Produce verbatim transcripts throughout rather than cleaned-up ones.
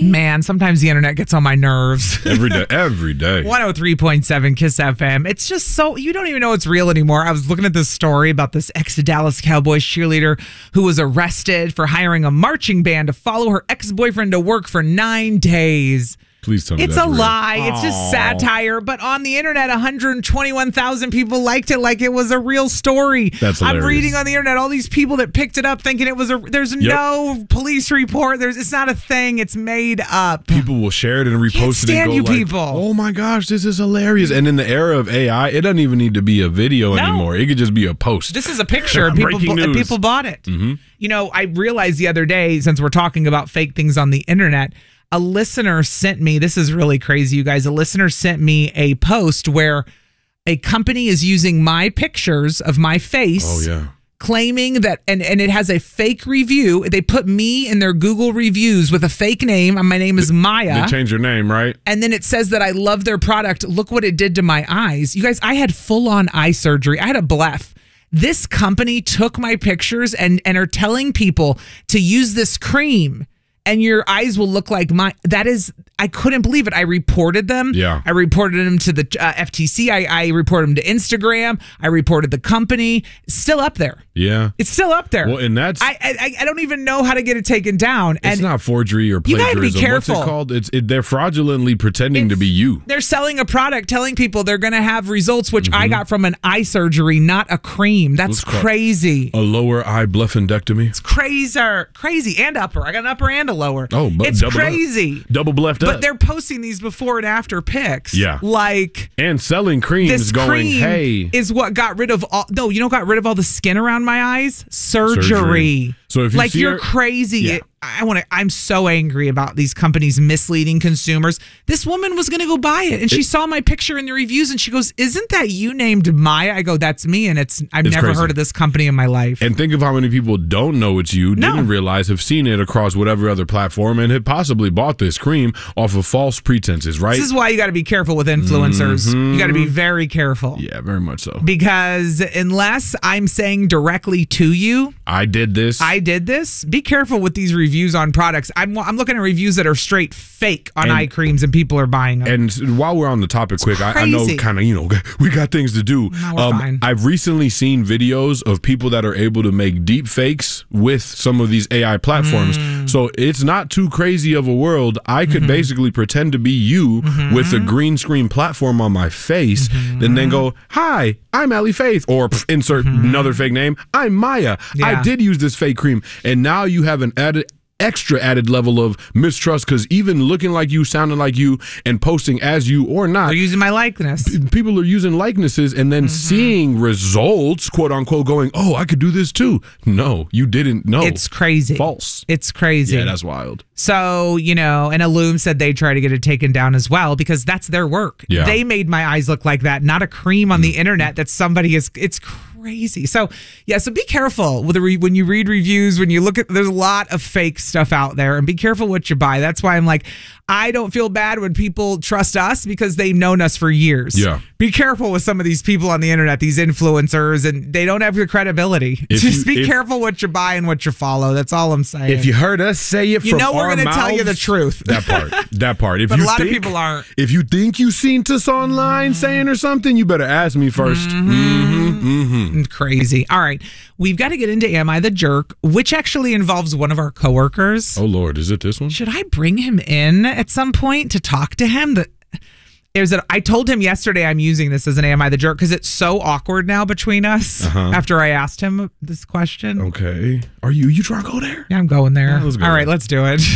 Man, sometimes the internet gets on my nerves. Every day. Every day. one oh three point seven KISS F M. It's just so, you don't even know it's real anymore. I was looking at this story about this ex-Dallas Cowboys cheerleader who was arrested for hiring a marching band to follow her ex-boyfriend to work for nine days. Please tell me It's that's a real. lie. It's just Aw. satire. But on the internet, one hundred twenty-one thousand people liked it like it was a real story. That's I'm hilarious. reading on the internet all these people that picked it up thinking it was a. There's Yep. no police report. There's. It's not a thing. It's made up. People will share it and repost Can't it stand and go you like, people. oh my gosh, this is hilarious. And in the era of A I, it doesn't even need to be a video No. anymore. It could just be a post. This is a picture. and people Breaking bu- and news. people bought it. Mhm. You know, I realized the other day, since we're talking about fake things on the internet, a listener sent me, this is really crazy, you guys. A listener sent me a post where a company is using my pictures of my face. Oh, yeah. Claiming that, and, and it has a fake review. They put me in their Google reviews with a fake name. My name is Maya. They changed your name, right? And then it says that I love their product. Look what it did to my eyes. You guys, I had full-on eye surgery. I had a bleph. This company took my pictures and, and are telling people to use this cream and your eyes will look like mine. That is, I couldn't believe it. I reported them. Yeah. I reported them to the uh, F T C. I, I reported them to Instagram. I reported the company. It's still up there. Yeah. It's still up there. Well, and that's... I, I I don't even know how to get it taken down. It's And not forgery or You plagiarism. gotta be careful. What's it called? It's it, they're fraudulently pretending to be you. they're selling a product, telling people they're going to have results, which I Mhm. got from an eye surgery, not a cream. That's What's called- crazy. A lower eye blephendectomy. It's crazy, crazy, and upper. I got an upper and a lower. Oh, but it's double up. crazy. Double bleffed But up. they're posting these before and after pics. Yeah. Like And selling creams this going, cream hey. is what got rid of all. No, you know, what got rid of all the skin around my eyes. Surgery. Surgery. So if you like see you're her- crazy. Yeah. I want to. I'm so angry about these companies misleading consumers. This woman was going to go buy it, and she It- saw my picture in the reviews, and she goes, "Isn't that you named Maya?" I go, "That's me," and it's. I've It's never crazy. heard of this company in my life. And think of how many people don't know it's you, No. didn't realize, have seen it across whatever other platform, and have possibly bought this cream off of false pretenses, right? This is why you got to be careful with influencers. Mhm. You got to be very careful. Yeah, very much so. Because unless I'm saying directly to you, I did this. I did this. Be careful with these reviews on products. I'm I'm looking at reviews that are straight fake on And- eye creams, and people are buying them. And while we're on the topic, quick, I, I know crazy. kind of, you know, we got things to do. No, we're fine. I've recently seen videos of people that are able to make deep fakes with some of these A I platforms. Mm. So it's not too crazy of a world. I could Mm-hmm. basically pretend to be you with a green screen platform on my face, Mm-hmm. and then go, hi, I'm Allie Faith, or pff, insert another fake name. I'm Maya. Yeah. I did use this fake cream. And now you have an added extra added level of mistrust, because even looking like you, sounding like you, and posting as you or not, They're using my likeness. people are using likenesses and then seeing results, quote unquote, going, oh, I could do this too. No, you didn't know. It's crazy. False. It's crazy. Yeah, that's wild. So, you know, and Illume said they try to get it taken down as well because that's their work. Yeah. They made my eyes look like that, not a cream on the internet that somebody is. It's crazy. So, yeah, so be careful with the re- when you read reviews, when you look at, there's a lot of fake stuff out there, and be careful what you buy. That's why I'm like, I don't feel bad when people trust us because they've known us for years. Yeah. Be careful with some of these people on the internet, these influencers, and they don't have your credibility. If Just you- be if- careful what you buy and what you follow. That's all I'm saying. If you heard us say it You from know we're our gonna tell you the mouths- truth. That part. That part. If But you a lot of think- people aren't. If you think you seen us online saying or something, you better ask me 1st Mm-hmm. Mm-hmm. Crazy. All right. We've got to get into Am I the Jerk, which actually involves one of our coworkers. Oh, Lord. Is it this one? Should I bring him in at some point to talk to him? That there's a, I told him yesterday I'm using this as an Am I the Jerk because it's so awkward now between us Uh-huh. after I asked him this question. Okay. Are you, you trying to go there? Yeah, I'm going there. Yeah, let's go All right, there. let's do it.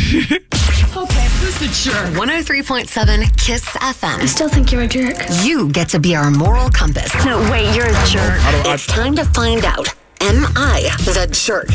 Okay, who's the jerk? one oh three point seven KISS F M. I still think you're a jerk. You get to be our moral compass. No, wait, you're a jerk. It's time to find out, am I the jerk?